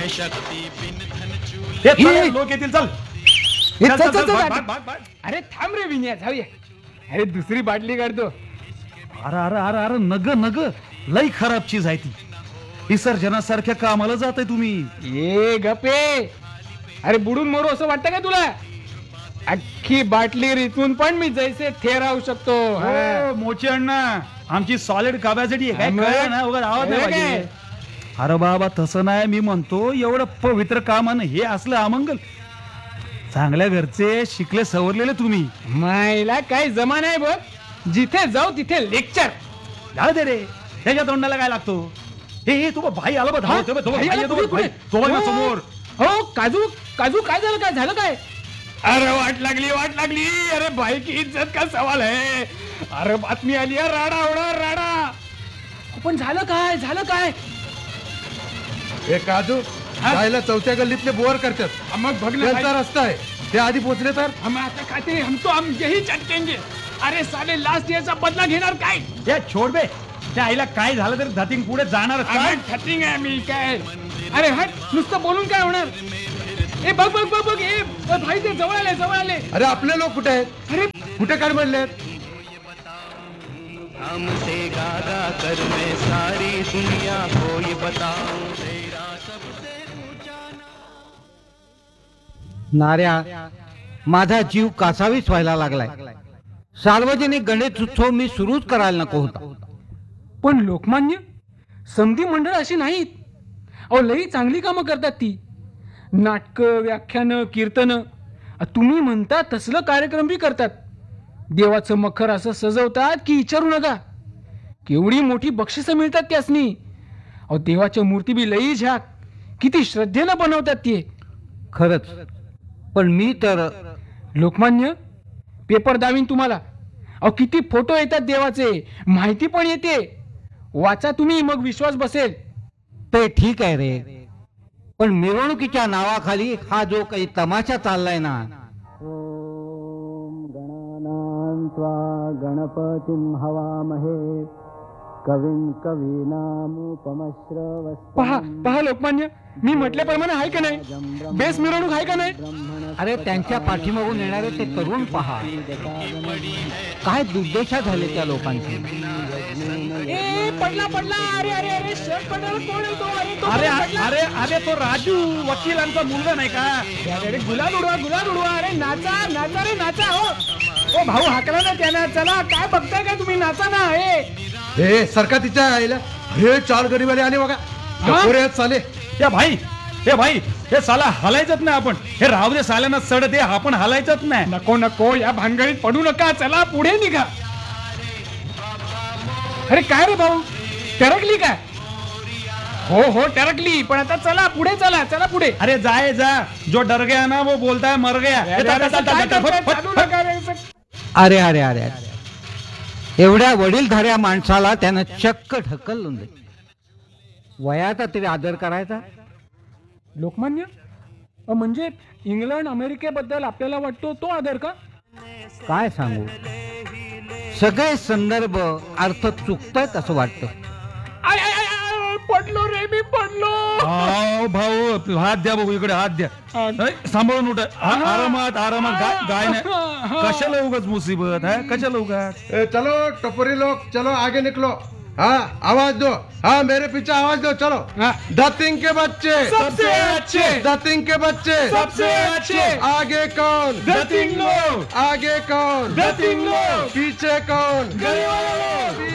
लोक येतील. चल अरे थांब रे विनया, जाऊया. अरे दुसरी बाटली काढतो. अरे अरे अरे अरे नग लई खराब चीज आहे ती. विसर्जनासारख्या कामाला जाताय तुम्ही. ये गपे. अरे बुडून मरू असं वाटतं का तुला? अख्खी बाटली रिचून पण मी जैसे थे राहू शकतो. मोची अण्णा आमची सॉलिड काब्यासाठी काय कळलं ना, उगाच आवाज नाही पाहिजे. अरे बाबा तसं नाही, मी म्हणतो एवढं पवित्र कामानं हे असलं अमंगल. चांगल्या घरचे शिकले सवरलेले तुम्ही. मायला काय जमा नाही बघ. जिथे जाऊ तिथे लेक्चर. जाऊ दे रे, त्याच्या तोंडाला काय लागतो. हे तो भाई आला बघ, समोर. हो काजू काजू, काय झालं, काय झालं काय? अरे वाट लागली. अरे भाई की इज्जत का सवाल है. अरे बातमी आली, राडा होणार राडा. पण झालं काय? हे काजू जायला चौथ्या गल्लीतले बोर करतात. मग त्यांचा रस्ता आहे, ते आधी पोहोचले तर हम आता खाते, हम यही चटकेंगे. अरे साले लास्ट इयरचा बदला घेणार काय? या छोड बे, त्या आईला काय झालं तरी धतिंग पुढे जाणार काय? धतिंग आहे मी काय? अरे हट, नुसतं बोलून काय होणार? ए बघ ए भाई ते जवळ आले. अरे आपले लोक कुठे आहेत? अरे कुठे काय म्हणले? हमसे गागा कर मैं सारी दुनिया को ये बताऊं तेरा सबसे ऊंचा नाऱ्या, माझा जीव कासावीस व्हायला लागलाय. सार्वजनिक गणेश उत्सव मी सुरूच करायला नको होता. पण लोकमान्य समधी मंडळ अशी नाहीत. अहो लई चांगली कामं करतात ती. नाटकं, व्याख्यानं, कीर्तनं. तुम्ही म्हणता तसलं कार्यक्रम बी करतात. देवाचं मखर असं सजवतात की विचारू नका. केवढी मोठी बक्षिसं मिळतात त्यासनी. अहो देवाच्या मूर्ती बी लई झाक, किती श्रद्धेनं बनवतात ते. खरंच, पण मी तर लोकमान्य पेपर दावीन तुम्हाला. अहो किती फोटो येतात देवाचे, माहिती पण येते. वाचा तुम्ही, मग विश्वास बसेल. ते ठीक आहे रे, पण मिरवणुकीच्या नावाखाली हा जो काही तमाशा चाललाय ना. ओम गणानां त्वा गणपतिं हवामहे कविं कवीनामुपमश्रवस्तमं. पहा लोकमान्य, मी म्हटल्याप्रमाणे आहे का नाही? बेस मिरवणूक आहे का नाही? अरे त्यांच्या पाठीमागून येणारे ते तरुण पहा, काय दुर्दशा झाले त्या लोकांची. ए पडला. अरे शर्ट पडला. कोण आहे तो? अरे तो राजू वकिलांचा मुलगा नाही का? अरे गुलाल उडवा. अरे नाचा हो भाऊ, हाकला ना त्यांना. चला, काय बघताय का तुम्ही? नाचा ना. हे सरका तिच्या आईला. हे 4 गरीबाले आले बघा. चाले या भाई, हे साला हलायचंच नाही आपण. हे राहू दे साल्यानं सड दे, आपण हलायचंच नाही. नको, या भानगडीत पडू नका. चला पुढे निघा. अरे काय रे भाऊ, टरकली काय? हो टरकली, पण आता चला पुढे. अरे जा, जो डर गया ना वो बोलता है मर गया. अरे एवढ्या वडीलधाऱ्या माणसाला त्यानं चक्क ढकलून दे. वयाचा तरी आदर करायचा. लोकमान्य म्हणजे इंग्लंड अमेरिकेबद्दल आपल्याला वाटतो तो आदर का? काय सांगू, सगळे संदर्भ अर्थ चुकतायत असं वाटतं. पडलो रे, मी पडलो. भाऊ हात द्या बघू, इकडे हात द्या. सांभाळून उठ. आरामात गाय नाही. कशाला उगाच मुसीबत है, कशाला उगाच. चलो टपोरी लोग, चलो आगे निकलो. हाँ आवाज दो. हाँ मेरे पीछे आवाज दो. चलो. दतिंग के बच्चे सबसे अच्छे. दतिंग के बच्चे सबसे अच्छे. आगे कौन? दतिंग लोग. आगे कौन? दतिंग लोग. पीछे कौन? गली वाले लोग.